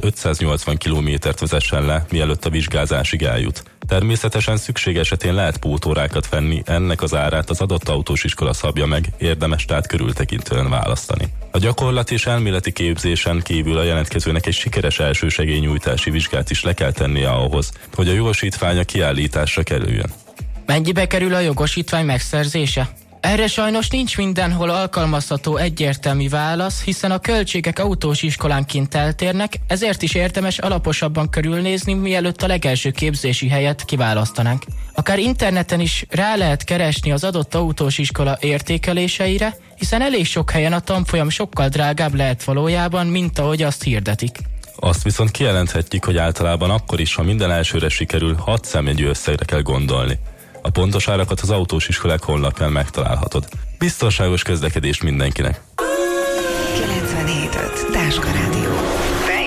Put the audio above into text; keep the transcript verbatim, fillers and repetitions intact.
ötszáznyolcvan kilométert vezessen le, mielőtt a vizsgázásig eljut. Természetesen szükség esetén lehet pótórákat venni, ennek az árát az adott autós iskola szabja meg, érdemes tehát körültekintően választani. A gyakorlati és elméleti képzésen kívül a jelentkezőnek egy sikeres elsősegélynyújtási vizsgát is le kell tennie ahhoz, hogy a jogosítványa kiállításra kerüljön. Mennyibe kerül a jogosítvány megszerzése? Erre sajnos nincs mindenhol alkalmazható egyértelmű válasz, hiszen a költségek autós iskolánként eltérnek, ezért is érdemes alaposabban körülnézni, mielőtt a legelső képzési helyet kiválasztanánk. Akár interneten is rá lehet keresni az adott autós iskola értékeléseire, hiszen elég sok helyen a tanfolyam sokkal drágább lehet valójában, mint ahogy azt hirdetik. Azt viszont kijelenthetjük, hogy általában akkor is, ha minden elsőre sikerül, hat számjegyű összegre kell gondolni. A pontos árakat az autós iskolák honlapján megtalálhatod. Biztonságos közlekedés mindenkinek! kilencvenhét öt Táska Rádió.